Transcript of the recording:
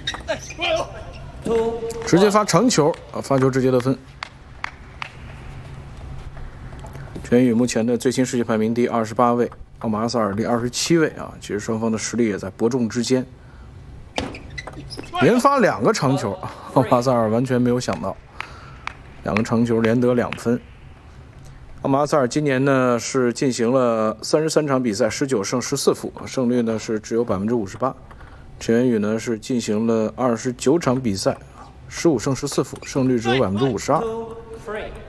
直接发长球啊，发球直接得分。陈宇目前的最新世界排名第28位，奥马萨尔第27位啊，其实双方的实力也在伯仲之间。连发2个长球，奥马萨尔完全没有想到，2个长球连得2分。奥马萨尔今年呢是进行了33场比赛，19胜14负，胜率呢是只有58%。陈元宇呢是进行了29场比赛，15胜14负，胜率只有52%。